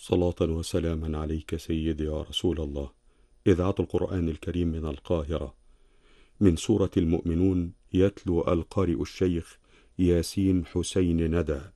صلاة وسلاما عليك سيدي يا رسول الله. إذاعة القرآن الكريم من القاهرة، من سورة المؤمنون، يتلو القارئ الشيخ ياسين حسين ندى.